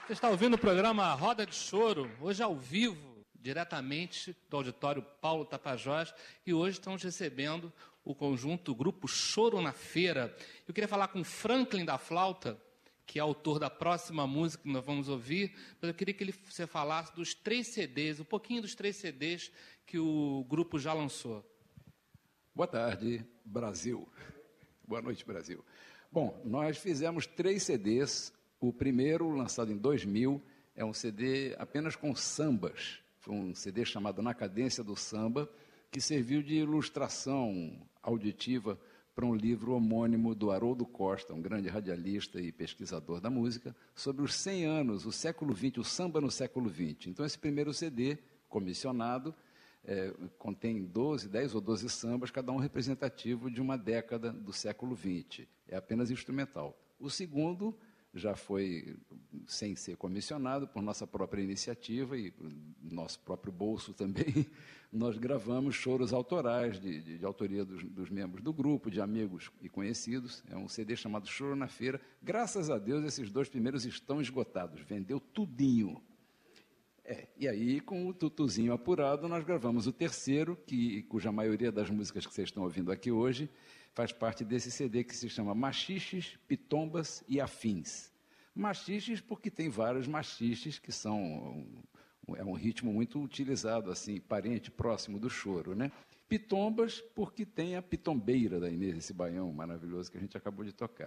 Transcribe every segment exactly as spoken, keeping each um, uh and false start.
Você está ouvindo o programa Roda de Choro, hoje ao vivo, diretamente do auditório Paulo Tapajós, e hoje estamos recebendo o conjunto Grupo Choro na Feira. Eu queria falar com o Franklin da Flauta, que é autor da próxima música que nós vamos ouvir, mas eu queria que ele, você falasse dos três C Ds, um pouquinho dos três C Ds que o grupo já lançou. Boa tarde, Brasil. Boa noite, Brasil. Bom, nós fizemos três C Ds. O primeiro, lançado em dois mil, é um C D apenas com sambas. Foi um C D chamado Na Cadência do Samba, que serviu de ilustração auditiva para um livro homônimo do Haroldo Costa, um grande radialista e pesquisador da música, sobre os cem anos, o século vinte, o samba no século vinte. Então, esse primeiro C D, comissionado, é, contém doze, dez ou doze sambas, cada um representativo de uma década do século vinte. É apenas instrumental. O segundo já foi, sem ser comissionado, por nossa própria iniciativa e nosso próprio bolso também, nós gravamos choros autorais de, de, de autoria dos, dos membros do grupo, de amigos e conhecidos. É um C D chamado Choro na Feira. Graças a Deus, esses dois primeiros estão esgotados, vendeu tudinho. É, e aí, com o tutuzinho apurado, nós gravamos o terceiro, que, cuja maioria das músicas que vocês estão ouvindo aqui hoje faz parte desse C D que se chama Machiches, Pitombas e Afins. Machiches porque tem vários machiches que são um, é um ritmo muito utilizado, assim, parente próximo do choro, né? Pitombas porque tem a pitombeira da Inês, esse baião maravilhoso que a gente acabou de tocar.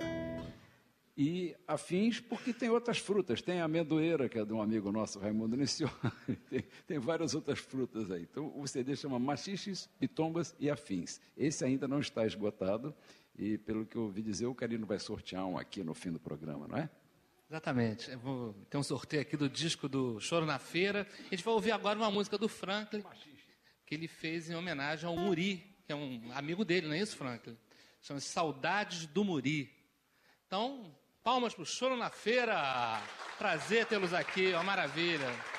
E afins porque tem outras frutas, tem a amendoeira, que é de um amigo nosso, Raimundo Nicione, tem, tem várias outras frutas aí. Então o C D chama Machiches, Pitombas e Afins. Esse ainda não está esgotado e, pelo que eu ouvi dizer, o Carino vai sortear um aqui no fim do programa, não é? Exatamente. Eu vou ter um sorteio aqui do disco do Choro na Feira. A gente vai ouvir agora uma música do Franklin, que ele fez em homenagem ao Muri, que é um amigo dele, não é isso, Franklin? Chama-se Saudades do Muri. Então, palmas para o Choro na Feira. Prazer tê-los aqui, uma maravilha.